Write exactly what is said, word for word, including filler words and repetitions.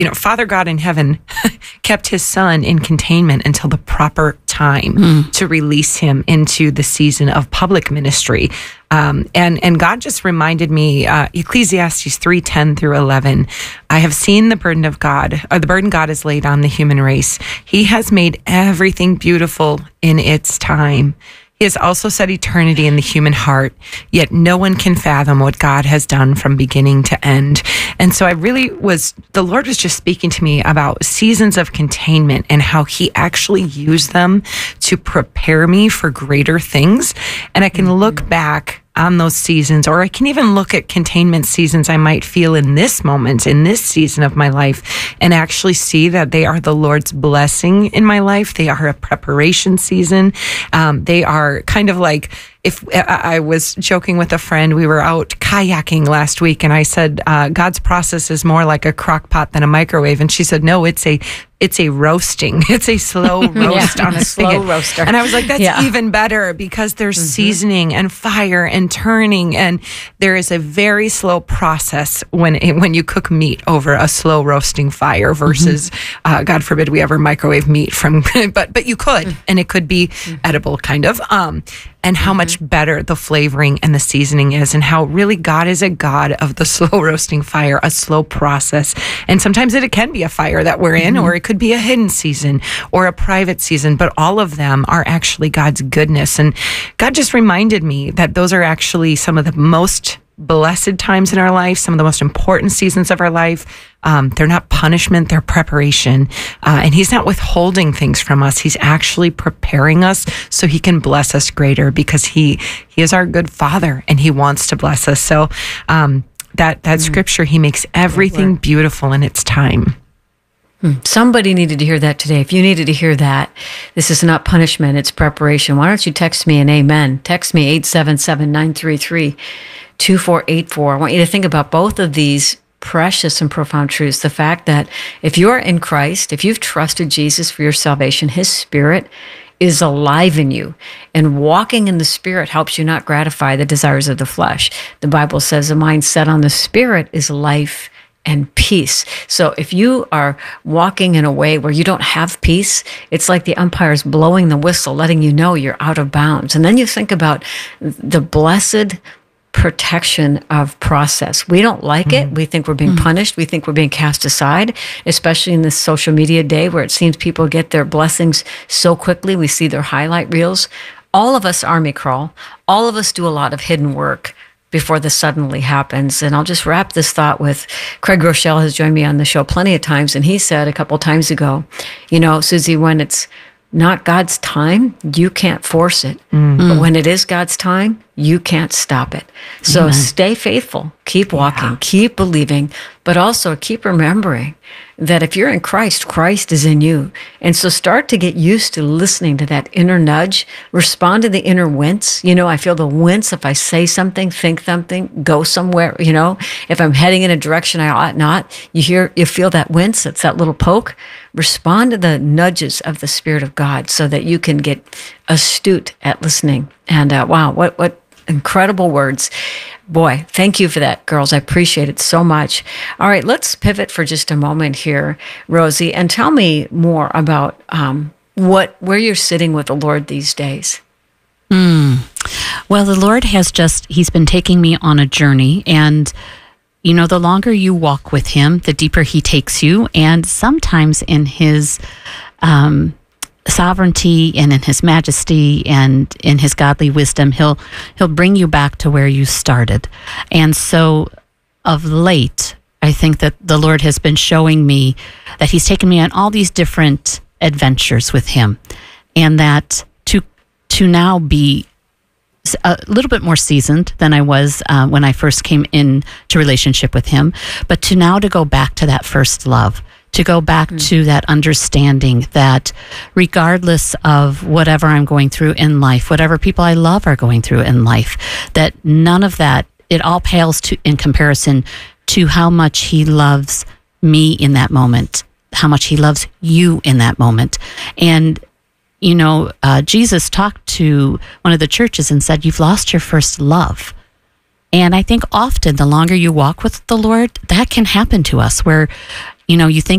you know, Father God in heaven kept his son in containment until the proper time mm. to release him into the season of public ministry. Um, and, and God just reminded me, uh, Ecclesiastes three ten through eleven, I have seen the burden of God, or the burden God has laid on the human race. He has made everything beautiful in its time. He has also set eternity in the human heart, yet no one can fathom what God has done from beginning to end. And so I really was, the Lord was just speaking to me about seasons of containment and how he actually used them to prepare me for greater things. And I can mm-hmm. look back on those seasons, or I can even look at containment seasons I might feel in this moment, in this season of my life, and actually see that they are the Lord's blessing in my life. They are a preparation season. Um, they are kind of like, if I was joking with a friend, we were out kayaking last week, and I said, uh, God's process is more like a crock pot than a microwave. And she said, no, it's a, it's a roasting. It's a slow roast yeah, on a slow spigot. roaster. And I was like, that's yeah. even better, because there's mm-hmm. seasoning and fire and turning. And there is a very slow process when, when you cook meat over a slow roasting fire versus, mm-hmm. uh, God forbid we ever microwave meat from, but, but you could, mm-hmm. and it could be mm-hmm. edible kind of, um, and how mm-hmm. much better the flavoring and the seasoning is, and how really God is a God of the slow roasting fire, a slow process. And sometimes it, it can be a fire that we're in, mm-hmm. or it could be a hidden season or a private season, but all of them are actually God's goodness. And God just reminded me that those are actually some of the most blessed times in our life, some of the most important seasons of our life. Um, they're not punishment, they're preparation. Uh, and he's not withholding things from us. He's actually preparing us so he can bless us greater, because he, he is our good Father and he wants to bless us. So, um, that, that mm. scripture, he makes everything beautiful in its time. Somebody needed to hear that today. If you needed to hear that, this is not punishment, it's preparation. Why don't you text me an amen? Text me eight seven seven, nine three three, two four eight four. I want you to think about both of these precious and profound truths. The fact that if you're in Christ, if you've trusted Jesus for your salvation, his Spirit is alive in you. And walking in the Spirit helps you not gratify the desires of the flesh. The Bible says a mind set on the Spirit is life and peace. So if you are walking in a way where you don't have peace, it's like the umpire's blowing the whistle, letting you know you're out of bounds. And then you think about the blessed protection of process. We don't like mm-hmm. it. We think we're being mm-hmm. punished. We think we're being cast aside, especially in this social media day where it seems people get their blessings so quickly. We see their highlight reels. All of us army crawl. All of us do a lot of hidden work before this suddenly happens. And I'll just wrap this thought with, Craig Rochelle has joined me on the show plenty of times, and he said a couple times ago, you know, Susie, when it's not God's time, you can't force it. Mm-hmm. But when it is God's time, you can't stop it. So Amen. Stay faithful, keep walking, yeah. keep believing, but also keep remembering that if you're in Christ, Christ is in you. And so start to get used to listening to that inner nudge, respond to the inner wince. You know, I feel the wince if I say something, think something, go somewhere, you know, if I'm heading in a direction I ought not, you hear, you feel that wince, it's that little poke. Respond to the nudges of the Spirit of God so that you can get astute at listening. And uh, wow, what, what incredible words. Boy, thank you for that, girls. I appreciate it so much. All right, let's pivot for just a moment here, Rosie, and tell me more about um, what where you're sitting with the Lord these days. Mm. Well, the Lord has just, he's been taking me on a journey, and you know, the longer you walk with him, the deeper he takes you, and sometimes in his um sovereignty and in his majesty and in his godly wisdom, he'll he'll bring you back to where you started. And so of late, I think that the Lord has been showing me that he's taken me on all these different adventures with him, and that to to now be a little bit more seasoned than I was uh, when I first came into relationship with him, but to now to go back to that first love, to go back mm. to that understanding that regardless of whatever I'm going through in life, whatever people I love are going through in life, that none of that, it all pales to in comparison to how much he loves me in that moment, how much he loves you in that moment. And, you know, uh, Jesus talked to one of the churches and said, you've lost your first love. And I think often the longer you walk with the Lord, that can happen to us where, you know, you think